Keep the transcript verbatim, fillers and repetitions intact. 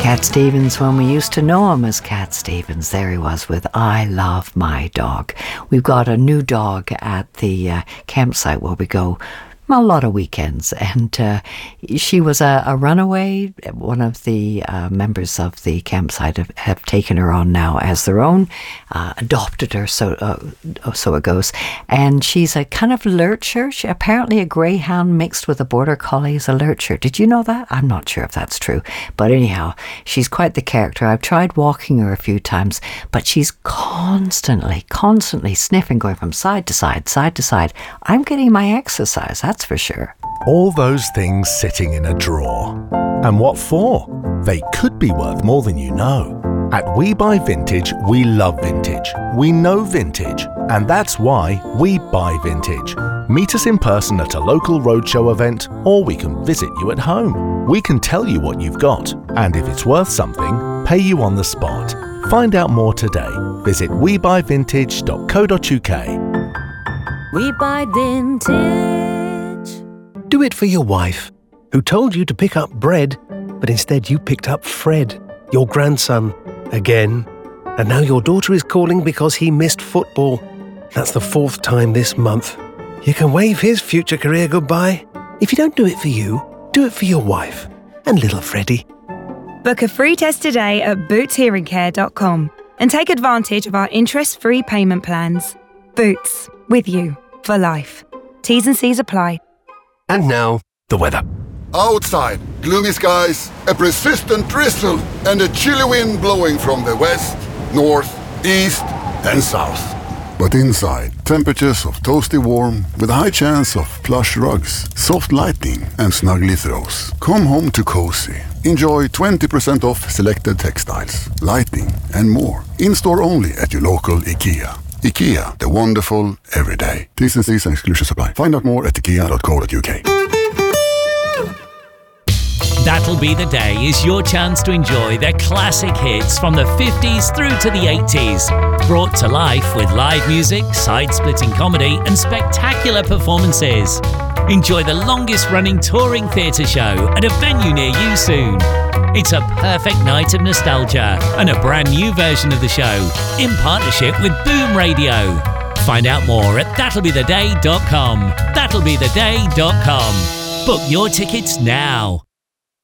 Cat Stevens, when we used to know him as Cat Stevens, there he was with I Love My Dog. We've got a new dog at the uh, campsite where we go a lot of weekends, and uh, she was a, a runaway. One of the uh, members of the campsite have, have taken her on now as their own, uh, adopted her, so uh, so it goes. And she's a kind of lurcher. She, apparently a greyhound mixed with a border collie is a lurcher. Did you know that? I'm not sure if that's true. But anyhow, she's quite the character. I've tried walking her a few times, but she's constantly, constantly sniffing, going from side to side, side to side. I'm getting my exercise, that's for sure. All those things sitting in a drawer. And what for? They could be worth more than you know. At We Buy Vintage, we love vintage. We know vintage. And that's why we buy vintage. Meet us in person at a local roadshow event, or we can visit you at home. We can tell you what you've got, and if it's worth something, pay you on the spot. Find out more today. Visit we buy vintage dot co dot uk. We Buy Vintage. Do it for your wife, who told you to pick up bread, but instead you picked up Fred, your grandson, again. And now your daughter is calling because he missed football. That's the fourth time this month. You can wave his future career goodbye. If you don't do it for you, do it for your wife and little Freddie. Book a free test today at boots hearing care dot com and take advantage of our interest-free payment plans. Boots, with you for life. T's and C's apply. And now, the weather. Outside, gloomy skies, a persistent drizzle, and a chilly wind blowing from the west, north, east, and south. But inside, temperatures of toasty warm with a high chance of plush rugs, soft lighting, and snuggly throws. Come home to cozy. Enjoy twenty percent off selected textiles, lighting, and more. In-store only at your local IKEA. IKEA, the wonderful everyday. T's and C's and exclusions apply. Find out more at ikea dot co dot uk. That'll Be the Day is your chance to enjoy their classic hits from the fifties through to the eighties. Brought to life with live music, side-splitting comedy and spectacular performances. Enjoy the longest-running touring theatre show at a venue near you soon. It's a perfect night of nostalgia and a brand new version of the show in partnership with Boom Radio. Find out more at that'll be the day dot com. that'll be the day dot com. Book your tickets now.